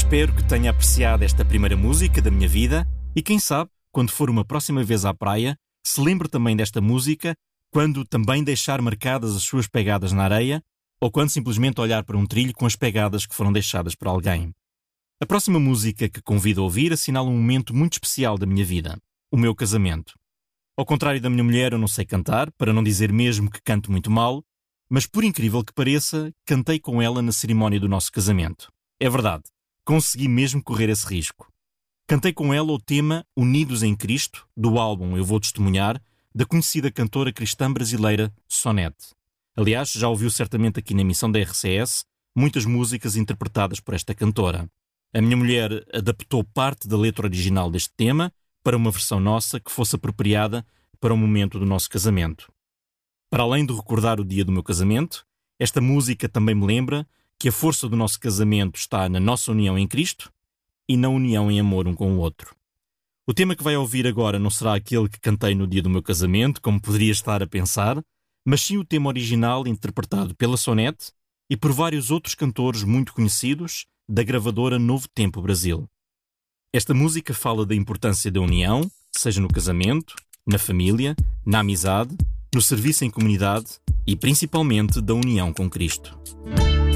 Espero que tenha apreciado esta primeira música da minha vida e quem sabe, quando for uma próxima vez à praia, se lembre também desta música quando também deixar marcadas as suas pegadas na areia ou quando simplesmente olhar para um trilho com as pegadas que foram deixadas por alguém. A próxima música que convido a ouvir assinala um momento muito especial da minha vida, o meu casamento. Ao contrário da minha mulher, eu não sei cantar, para não dizer mesmo que canto muito mal, mas por incrível que pareça, cantei com ela na cerimónia do nosso casamento. É verdade, consegui mesmo correr esse risco. Cantei com ela o tema Unidos em Cristo, do álbum Eu Vou Testemunhar, da conhecida cantora cristã brasileira Sonete. Aliás, já ouviu certamente aqui na emissão da RCS muitas músicas interpretadas por esta cantora. A minha mulher adaptou parte da letra original deste tema para uma versão nossa que fosse apropriada para o momento do nosso casamento. Para além de recordar o dia do meu casamento, esta música também me lembra que a força do nosso casamento está na nossa união em Cristo e na união em amor um com o outro. O tema que vai ouvir agora não será aquele que cantei no dia do meu casamento, como poderia estar a pensar, mas sim o tema original interpretado pela Sonete e por vários outros cantores muito conhecidos da gravadora Novo Tempo Brasil. Esta música fala da importância da união, seja no casamento, na família, na amizade, no serviço em comunidade e principalmente da união com Cristo.